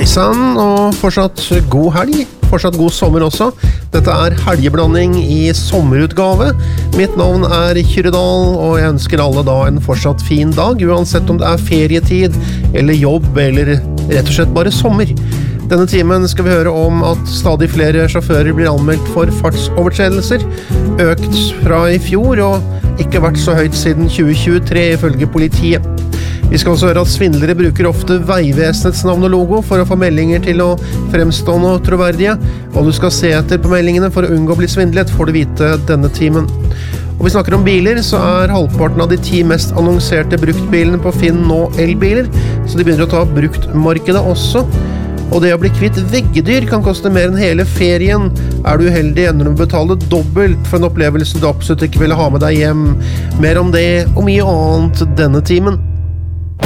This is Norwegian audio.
Hei sann, og fortsatt god helg, fortsatt god sommer også. Dette helgeblanding i sommerutgave. Mitt navn Kyrre Dahl, og jeg ønsker alle da en fortsatt fin dag, uansett om det ferietid, eller jobb, eller rett og slett bare sommer. Denne timen skal vi høre om at stadig flere sjåfører blir anmeldt for fartsovertredelser, økt fra i fjor, og ikke vært så høyt siden 2023 ifølge politiet. Vi skal også høre at svindlere bruker ofte Veivesenets navn og logo for å få meldinger til å fremstå noe troverdige, og du skal se etter på meldingene for å unngå å bli svindlet, får du vite denne timen. Og vi snakker om biler, så halvparten av de 10 mest annonserte bruktbilene på Finn nå elbiler, så de begynner å ta bruktmarkedet også. Og det å bli kvitt veggedyr kan koste mer enn hele ferien. Du uheldig, ender du med å betale dobbelt for en opplevelse du absolutt ikke ville ha med deg hjem. Mer om det og mye annet denne timen.